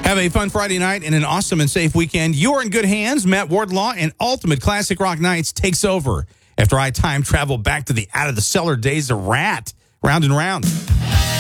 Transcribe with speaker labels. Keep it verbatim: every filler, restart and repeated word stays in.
Speaker 1: Have a fun Friday night and an awesome and safe weekend. You're in good hands. Matt Wardlaw and Ultimate Classic Rock Nights takes over after I time travel back to the out of the cellar days of Rat. Round and round.